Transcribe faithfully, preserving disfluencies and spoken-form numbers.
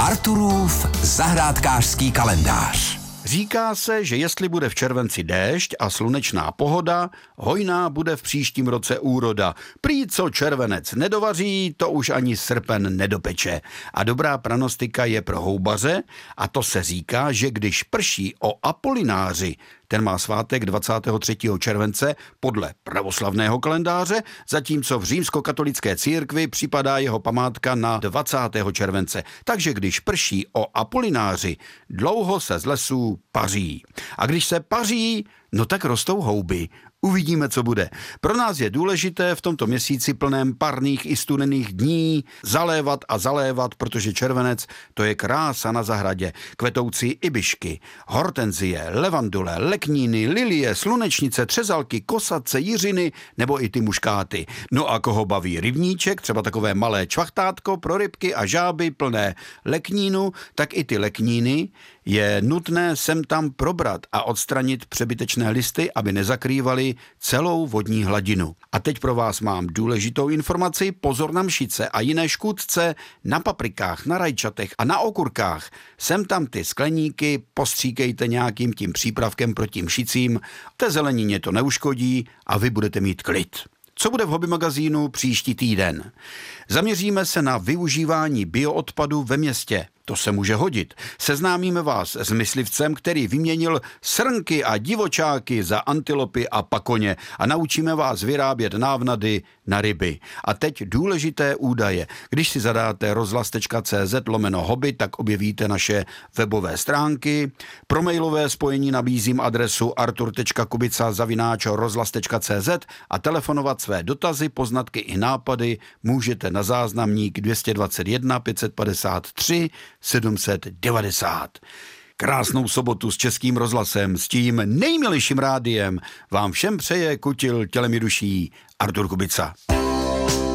Arturův zahrádkářský kalendář. Říká se, že jestli bude v červenci déšť a slunečná pohoda, hojná bude v příštím roce úroda. Prý co červenec nedovaří, to už ani srpen nedopeče. A dobrá pranostika je pro houbaře, a to se říká, že když prší o Apolináři, ten má svátek dvacátého třetího července podle pravoslavného kalendáře, zatímco v římskokatolické církvi připadá jeho památka na dvacátého července. Takže když prší o Apolináři, dlouho se z lesů paří. A když se paří, no tak rostou houby. Uvidíme, co bude. Pro nás je důležité v tomto měsíci plném parných i studených dní zalévat a zalévat, protože červenec to je krása na zahradě. Kvetoucí ibišky, hortenzie, levandule, lekníny, lilie, slunečnice, třezalky, kosace, jiřiny nebo i ty muškáty. No a koho baví rybníček, třeba takové malé čvachtátko pro rybky a žáby plné leknínu, tak i ty lekníny je nutné sem tam probrat a odstranit přebytečné listy, aby nezakrývaly celou vodní hladinu. A teď pro vás mám důležitou informaci: pozor na mšice a jiné škůdce na paprikách, na rajčatech a na okurkách. Sem tam ty skleníky postříkejte nějakým tím přípravkem proti mšicím. Té zelenině to neuškodí a vy budete mít klid. Co bude v Hobby magazínu příští týden? Zaměříme se na využívání bioodpadu ve městě. To se může hodit. Seznámíme vás s myslivcem, který vyměnil srnky a divočáky za antilopy a pakoně, a naučíme vás vyrábět návnady na ryby. A teď důležité údaje. Když si zadáte rozhlas.cz lomeno hobby, tak objevíte naše webové stránky. Pro mailové spojení nabízím adresu artur.kubica zavináč rozhlas.cz a telefonovat své dotazy, poznatky i nápady můžete na záznamník dvě stě dvacet jedna pět set padesát tři sedm set devadesát. Krásnou sobotu s Českým rozhlasem, s tím nejmilejším rádiem vám všem přeje, kutil tělem i duší Artur Kubica.